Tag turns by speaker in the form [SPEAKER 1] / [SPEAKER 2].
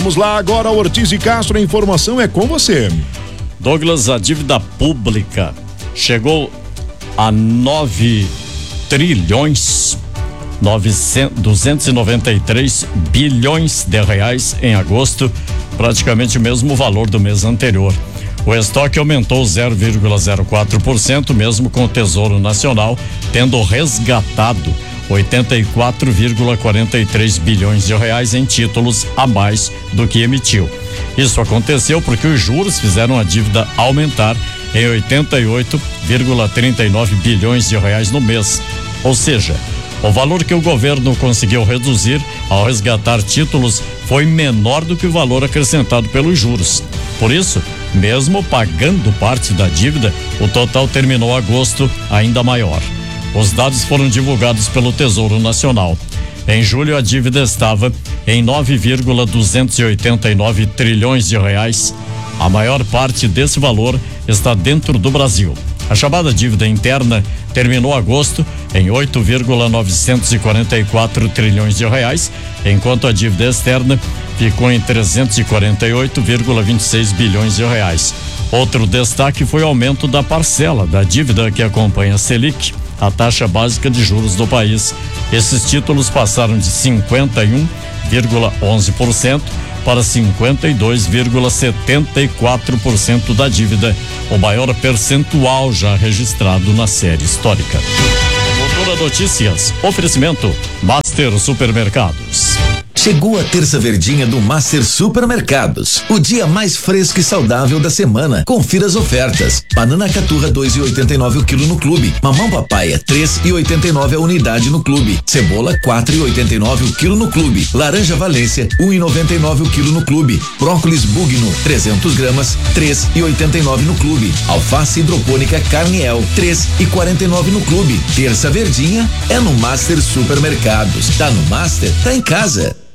[SPEAKER 1] Vamos lá agora, Ortiz e Castro, a informação é com você.
[SPEAKER 2] Douglas, a dívida pública chegou a 293 bilhões de reais em agosto, praticamente o mesmo valor do mês anterior. O estoque aumentou 0,04%, mesmo com o Tesouro Nacional tendo resgatado 84,43 bilhões de reais em títulos a mais do que emitiu. Isso aconteceu porque os juros fizeram a dívida aumentar em 88,39 bilhões de reais no mês. Ou seja, o valor que o governo conseguiu reduzir ao resgatar títulos foi menor do que o valor acrescentado pelos juros. Por isso, mesmo pagando parte da dívida, o total terminou agosto ainda maior. Os dados foram divulgados pelo Tesouro Nacional. Em julho, a dívida estava em 9,289 trilhões de reais. A maior parte desse valor está dentro do Brasil. A chamada dívida interna terminou agosto em 8,944 trilhões de reais, enquanto a dívida externa ficou em 348,26 bilhões de reais. Outro destaque foi o aumento da parcela da dívida que acompanha a Selic, a taxa básica de juros do país. Esses títulos passaram de 51,11% para 52,74% da dívida, o maior percentual já registrado na série histórica. Cultura Notícias, oferecimento Master Supermercados.
[SPEAKER 3] Chegou a terça verdinha do Master Supermercados, o dia mais fresco e saudável da semana. Confira as ofertas: banana caturra 2,89 o quilo no clube, mamão papaya 3,89 a unidade no clube, cebola 4,89 o quilo no clube, laranja Valência 1,99 o quilo no clube, brócolis bugno 300 gramas 3,89 no clube, alface hidropônica Carniel 3,49 no clube. Terça verdinha é no Master Supermercados. Tá no Master, tá em casa.